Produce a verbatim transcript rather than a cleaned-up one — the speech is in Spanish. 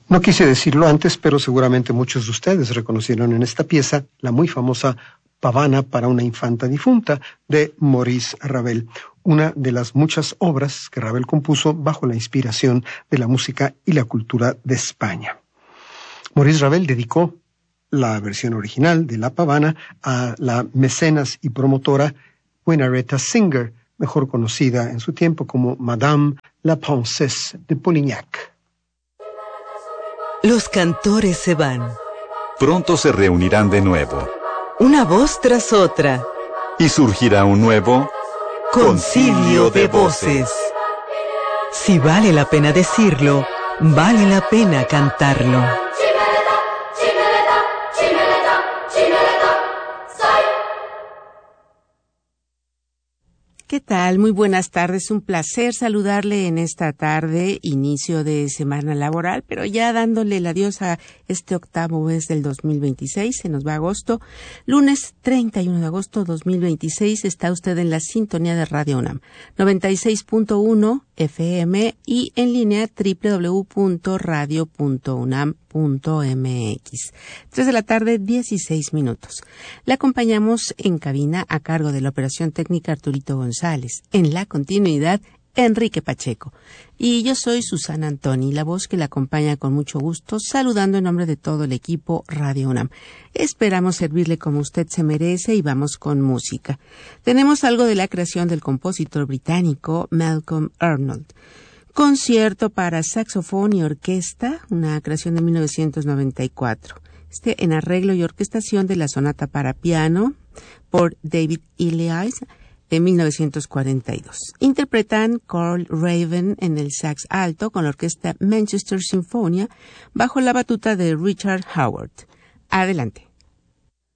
No quise decirlo antes, pero seguramente muchos de ustedes reconocieron en esta pieza la muy famosa Pavana para una infanta difunta de Maurice Ravel, una de las muchas obras que Ravel compuso bajo la inspiración de la música y la cultura de España. Maurice Ravel dedicó la versión original de la Pavana a la mecenas y promotora Winnaretta Singer, mejor conocida en su tiempo como Madame la Princesse de Polignac. Los cantores se van. Pronto se reunirán de nuevo. Una voz tras otra. Y surgirá un nuevo concilio de voces. Si vale la pena decirlo, vale la pena cantarlo. ¿Qué tal? Muy buenas tardes. Un placer saludarle en esta tarde, inicio de semana laboral, pero ya dándole el adiós a este octavo mes del dos mil veintiséis. Se nos va agosto. Lunes treinta y uno de agosto dos mil veintiséis. Está usted en la sintonía de Radio UNAM. noventa y seis punto uno F M y en línea doble u doble u doble u punto radio punto unam punto m x. Tres de la tarde, dieciséis minutos. Le acompañamos en cabina a cargo de la operación técnica Arturito González. En la continuidad, Enrique Pacheco. Y yo soy Susana Antoni, la voz que le acompaña con mucho gusto, saludando en nombre de todo el equipo Radio UNAM. Esperamos servirle como usted se merece y vamos con música. Tenemos algo de la creación del compositor británico Malcolm Arnold. Concierto para saxofón y orquesta, una creación de mil novecientos noventa y cuatro. Este en arreglo y orquestación de la sonata para piano por David Elias de mil novecientos cuarenta y dos. Interpretan Carl Raven en el sax alto con la orquesta Manchester Sinfonia bajo la batuta de Richard Howard. Adelante.